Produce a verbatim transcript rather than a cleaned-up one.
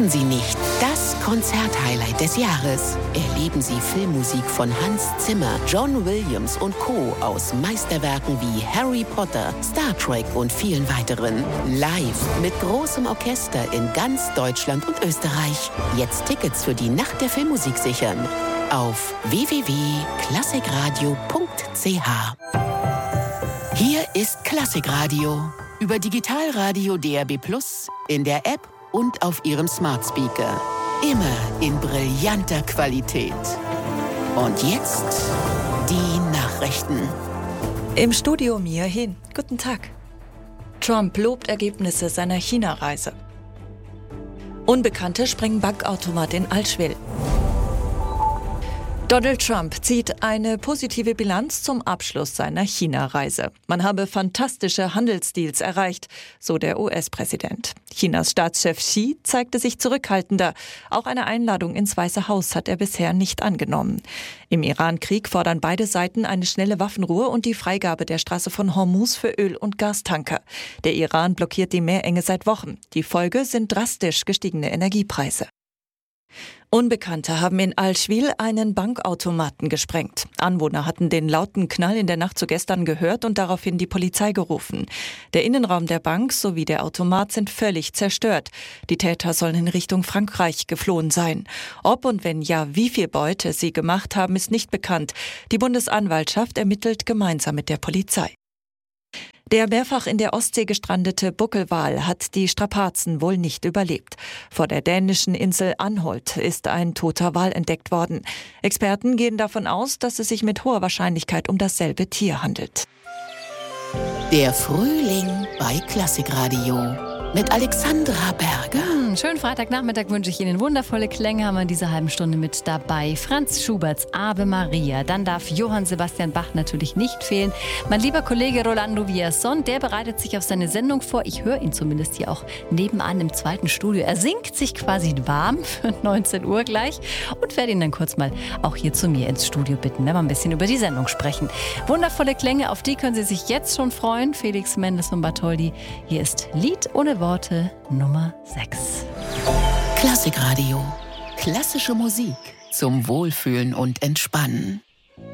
Verpassen Sie nicht das Konzerthighlight des Jahres. Erleben Sie Filmmusik von Hans Zimmer, John Williams und Co. aus Meisterwerken wie Harry Potter, Star Trek und vielen weiteren. Live mit großem Orchester in ganz Deutschland und Österreich. Jetzt Tickets für die Nacht der Filmmusik sichern. Auf w w w punkt klassikradio punkt c h. Hier ist Klassikradio. Über Digitalradio D A B plus, in der App und auf Ihrem Smart Speaker. Immer in brillanter Qualität. Und jetzt die Nachrichten. Im Studio Mia Hin. Guten Tag. Trump lobt Ergebnisse seiner China-Reise. Unbekannte sprengen Bankautomat in Allschwil. Donald Trump zieht eine positive Bilanz zum Abschluss seiner China-Reise. Man habe fantastische Handelsdeals erreicht, so der U S-Präsident. Chinas Staatschef Xi zeigte sich zurückhaltender. Auch eine Einladung ins Weiße Haus hat er bisher nicht angenommen. Im Iran-Krieg fordern beide Seiten eine schnelle Waffenruhe und die Freigabe der Straße von Hormuz für Öl- und Gastanker. Der Iran blockiert die Meerenge seit Wochen. Die Folge sind drastisch gestiegene Energiepreise. Unbekannte haben in Allschwil einen Bankautomaten gesprengt. Anwohner hatten den lauten Knall in der Nacht zu gestern gehört und daraufhin die Polizei gerufen. Der Innenraum der Bank sowie der Automat sind völlig zerstört. Die Täter sollen in Richtung Frankreich geflohen sein. Ob und wenn ja, wie viel Beute sie gemacht haben, ist nicht bekannt. Die Bundesanwaltschaft ermittelt gemeinsam mit der Polizei. Der mehrfach in der Ostsee gestrandete Buckelwal hat die Strapazen wohl nicht überlebt. Vor der dänischen Insel Anholt ist ein toter Wal entdeckt worden. Experten gehen davon aus, dass es sich mit hoher Wahrscheinlichkeit um dasselbe Tier handelt. Der Frühling bei Klassikradio mit Alexandra Berger. Hm, schönen Freitagnachmittag wünsche ich Ihnen. Wundervolle Klänge haben wir in dieser halben Stunde mit dabei. Franz Schuberts Ave Maria. Dann darf Johann Sebastian Bach natürlich nicht fehlen. Mein lieber Kollege Rolando Villazón, der bereitet sich auf seine Sendung vor. Ich höre ihn zumindest hier auch nebenan im zweiten Studio. Er singt sich quasi warm für neunzehn Uhr gleich und werde ihn dann kurz mal auch hier zu mir ins Studio bitten, wenn wir ein bisschen über die Sendung sprechen. Wundervolle Klänge, auf die können Sie sich jetzt schon freuen. Felix Mendes und Bartholdy. Hier ist Lied ohne Worte Nummer sechs. Klassikradio. Klassische Musik zum Wohlfühlen und Entspannen.